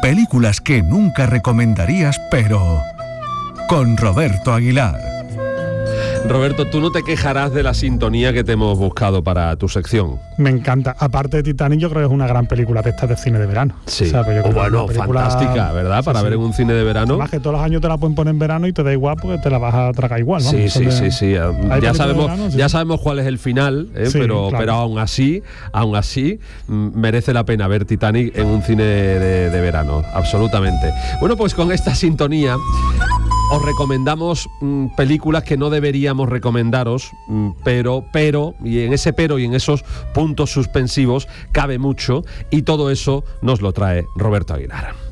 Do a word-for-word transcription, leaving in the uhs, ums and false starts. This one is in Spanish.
películas que nunca recomendarías, pero con Roberto Aguilar. Roberto, tú no te quejarás de la sintonía que te hemos buscado para tu sección. Me encanta. Aparte de Titanic, yo creo que es una gran película de estas de cine de verano. Sí, o sea, pues yo o creo bueno, que es una película fantástica, ¿verdad? Para sí, ver sí. en un cine de verano. Además que todos los años te la pueden poner en verano y te da igual porque te la vas a tragar igual, ¿no? Sí, sí, de... sí, sí. Ya sabemos, verano, sí. ya sabemos cuál es el final, ¿eh? Sí, pero, claro. pero aún así, aún así, merece la pena ver Titanic en un cine de, de verano, absolutamente. Bueno, pues con esta sintonía os recomendamos mmm, películas que no deberíamos recomendaros, mmm, pero, pero, y en ese pero y en esos puntos suspensivos cabe mucho, y todo eso nos lo trae Roberto Aguilar.